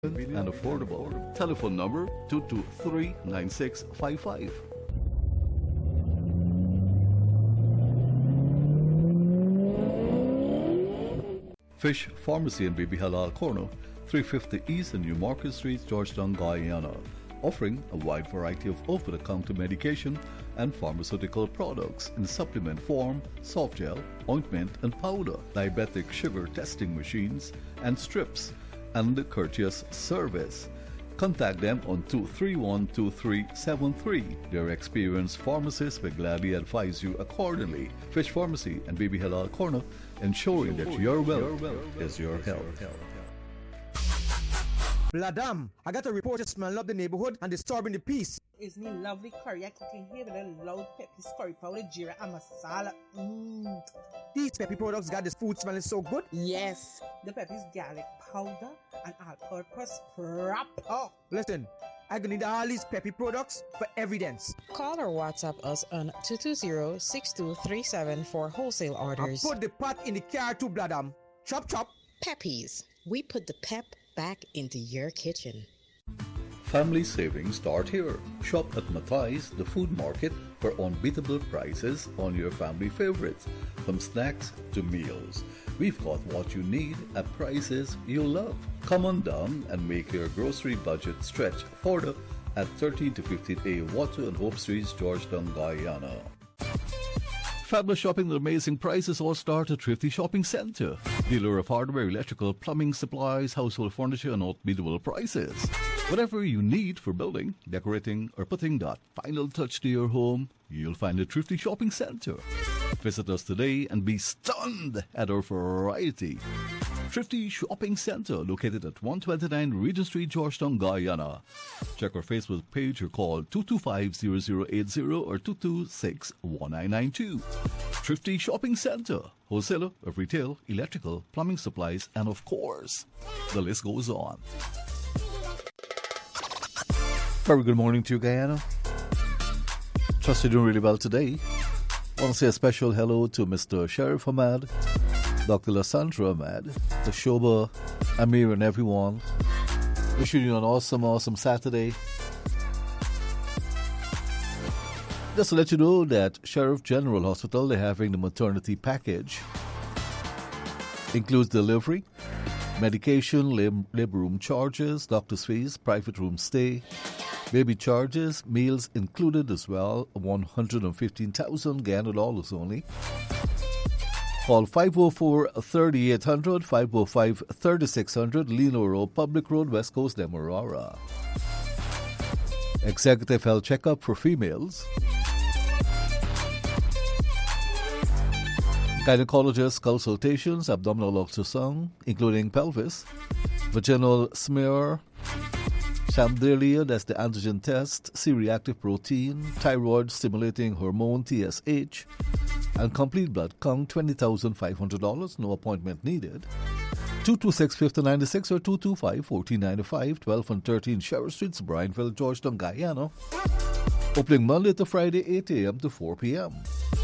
and affordable. Telephone number 223-9655. Fish Pharmacy and Baby Halal Corner, 350 East and New Market Street, Georgetown, Guyana, offering a wide variety of over-the-counter medication and pharmaceutical products in supplement form, soft gel, ointment and powder, diabetic sugar testing machines and strips, and the courteous service. Contact them on 231-2373. Their experienced pharmacists will gladly advise you accordingly. Fish Pharmacy and Baby Halal Corner, ensuring that your wealth is your health. Bladam, I got a report it smell up the neighborhood and disturbing the peace. It's me lovely curry I cooking here with a loud peppy curry powder, jeera and masala. These peppy products got this food smelling so good. Yes, the peppy's garlic powder and all-purpose proper. Listen, I gonna need all these peppy products for evidence. Call or WhatsApp us on 220-6237 for wholesale orders. I put the pot in the car too, Bladam. Chop chop. Peppies. We put the pep back into your kitchen. Family savings start here. Shop at Matthi's, the food market, for unbeatable prices on your family favorites, from snacks to meals. We've got what you need at prices you love. Come on down and make your grocery budget stretch further at 13 to 15A Water and Hope Streets, Georgetown, Guyana. Fabulous shopping with amazing prices all start at Thrifty Shopping Centre. Dealer of hardware, electrical, plumbing, supplies, household furniture, and unbeatable prices. Whatever you need for building, decorating, or putting that final touch to your home, you'll find at Thrifty Shopping Centre. Visit us today and be stunned at our variety. Thrifty Shopping Centre, located at 129 Regent Street, Georgetown, Guyana. Check our Facebook page or call 225-0080 or 226-1992. Thrifty Shopping Centre, wholesaler of retail, electrical, plumbing supplies, and of course, the list goes on. Very good morning to you, Guyana. Trust you're doing really well today. I want to say a special hello to Mr. Sheriff Ahmad, Dr. Lysandra Ahmad, the Shoba, Amir, and everyone. Wishing you an awesome Saturday. Just to let you know that Sheriff General Hospital, they're having the maternity package. Includes delivery, medication, labor room charges, doctor's fees, private room stay, baby charges, meals included as well, $115,000 Guyana dollars only. Call 504-3800, 505-3600, Lino Road, Public Road, West Coast, Demerara. Executive health checkup for females. Gynecologist consultations, abdominal ultrasound, including pelvis, vaginal smear, Shamdelia, that's the antigen test, C-reactive protein, thyroid stimulating hormone, TSH, and complete blood count, $20,500, no appointment needed. 226-5096 or 225-1495, 12 and 13 Sherrill Streets, Bryanville, Georgetown, Guyana. Opening Monday to Friday, 8 a.m. to 4 p.m.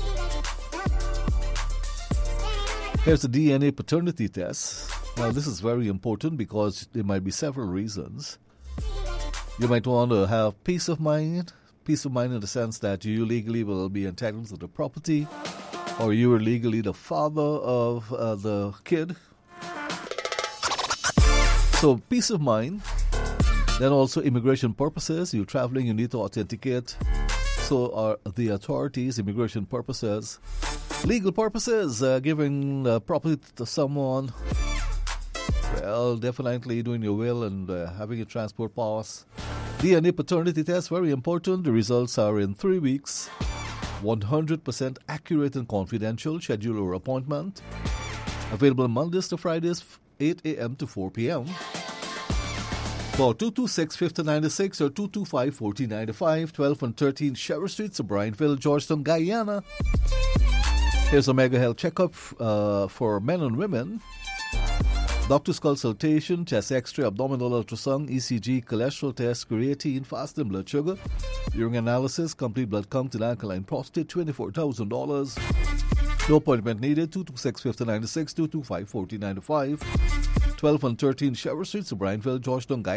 Here's the DNA paternity test. Now, this is very important because there might be several reasons. You might want to have peace of mind in the sense that you legally will be entitled to the property, or you are legally the father of the kid. So, peace of mind. Then also immigration purposes. You're traveling, you need to authenticate. So are the authorities, immigration purposes. Legal purposes, giving property to someone. Well, definitely doing your will and having a transport pass. DNA paternity test, very important. The results are in 3 weeks. 100% accurate and confidential. Schedule or appointment. Available Mondays to Fridays, 8 a.m. to 4 p.m. Call 226-5096 or 225-1495, 12 and 13 Sherrill Streets, Bryanville, Georgetown, Guyana. Here's a mega health checkup for men and women. Doctor's consultation, chest x-ray, abdominal ultrasound, ECG, cholesterol test, creatine, fasting blood sugar, urine analysis, complete blood count and alkaline prostate, $24,000. No appointment needed, 226-5096, 225-1495. 12 and 13 Sherwood Street, Sobrindeville, Georgetown,